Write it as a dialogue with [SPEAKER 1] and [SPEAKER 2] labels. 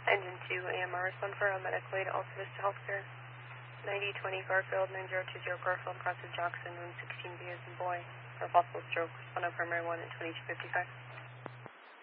[SPEAKER 1] Engine 2, AMR, respond for a medical aid, Alta Vista Healthcare. 9020 Garfield, 9020 Garfield, crossing Jackson, room 16B as in boy, for possible stroke, respond on primary 1 at 2255.